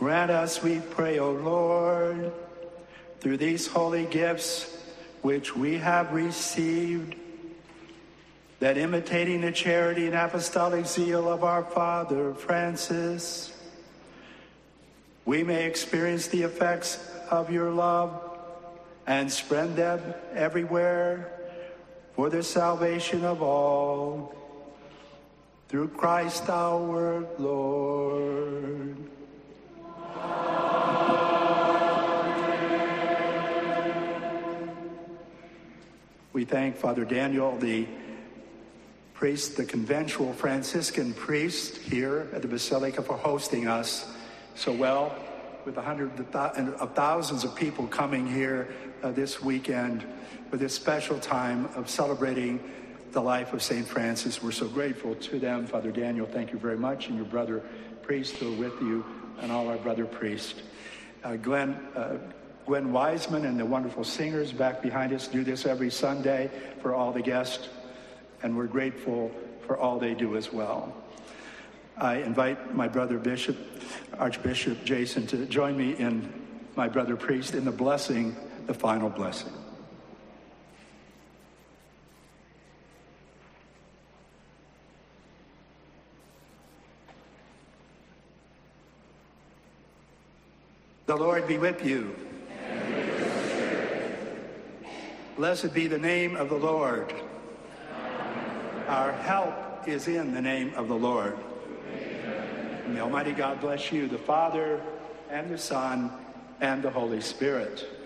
Grant us, we pray, O Lord, through these holy gifts which we have received, that imitating the charity and apostolic zeal of our Father Francis, we may experience the effects of your love and spread them everywhere for the salvation of all. Through Christ our Lord. We thank Father Daniel, the priest, the conventual Franciscan priest here at the Basilica, for hosting us so well, with hundreds of thousands of people coming here this weekend for this special time of celebrating the life of St. Francis. We're so grateful to them. Father Daniel, thank you very much, and your brother priest who are with you, and all our brother priests. Gwen Wiseman and the wonderful singers back behind us do this every Sunday for all the guests, and we're grateful for all they do as well. I invite my brother Bishop, Archbishop Jason, to join me in my brother priest in the blessing, the final blessing. The Lord be with you. And with your spirit. Blessed be the name of the Lord. Our help is in the name of the Lord. And the Almighty God bless you, the Father, and the Son, and the Holy Spirit.